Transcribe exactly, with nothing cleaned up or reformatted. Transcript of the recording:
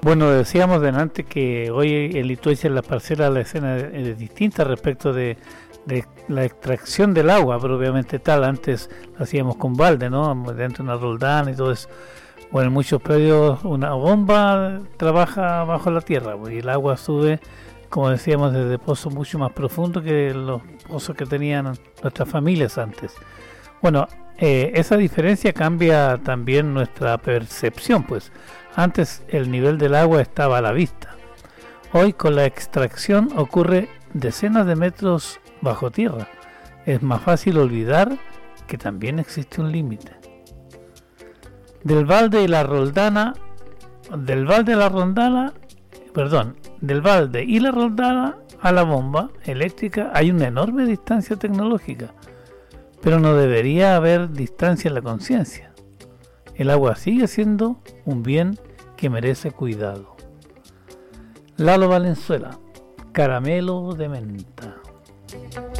Bueno, decíamos delante que hoy en Lituania, en las parcelas, la escena es distinta respecto de, de la extracción del agua propiamente tal. Antes lo hacíamos con balde, ¿no? Dentro de una roldana y todo eso. Bueno, en muchos predios una bomba trabaja bajo la tierra y el agua sube, como decíamos, desde pozos mucho más profundos que los pozos que tenían nuestras familias antes. Bueno, eh, esa diferencia cambia también nuestra percepción, pues. Antes el nivel del agua estaba a la vista. Hoy con la extracción ocurre decenas de metros bajo tierra. Es más fácil olvidar que también existe un límite. Del balde y la roldana, del balde a la roldana, perdón, del balde y la roldana a la bomba eléctrica hay una enorme distancia tecnológica, pero no debería haber distancia en la conciencia. El agua sigue siendo un bien que merece cuidado. Lalo Valenzuela, Caramelo de menta.